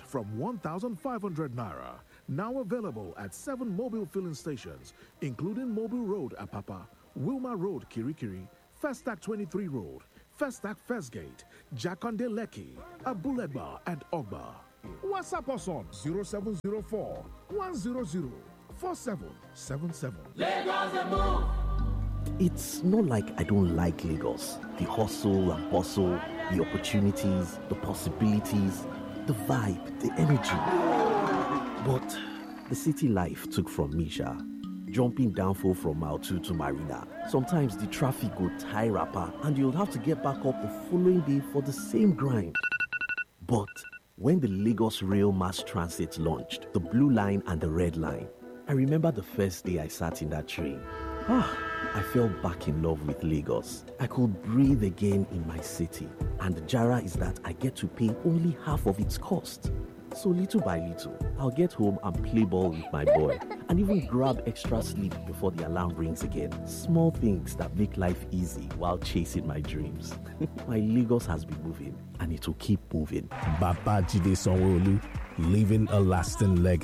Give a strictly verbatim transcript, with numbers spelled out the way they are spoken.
from one thousand five hundred naira. Now available at seven mobile filling stations, including Mobile Road, Apapa, Wilma Road, Kirikiri, Festac twenty-three Road, Festac First Gate, Jakonde Lekki, Abulegba, and Ogba. WhatsApp us on zero seven zero four, one zero zero, four seven seven seven. Lagos the move. It's not like I don't like Lagos. The hustle and bustle, the opportunities, the possibilities, the vibe, the energy. But the city life took from me, Sha. Jumping downfall from Mile two to Marina. Sometimes the traffic will tie rapper and you'll have to get back up the following day for the same grind. But when the Lagos Rail Mass Transit launched, the Blue Line and the Red Line, I remember the first day I sat in that train. Ah, I fell back in love with Lagos. I could breathe again in my city. And the Jara is that I get to pay only half of its cost. So little by little, I'll get home and play ball with my boy and even grab extra sleep before the alarm rings again. Small things that make life easy while chasing my dreams. My Lagos has been moving and it will keep moving. Babajide Sanwo-Olu, leaving a lasting legacy.